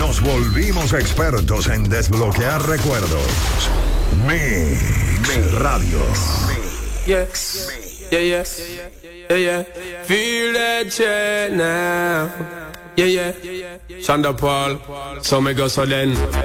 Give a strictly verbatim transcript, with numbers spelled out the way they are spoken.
nos volvimos expertos en desbloquear recuerdos. Mix Radio. Yeah, yeah, yeah, yeah, yeah. Feel that shit now. Yeah, yeah. Shonda Paul, so me go so then.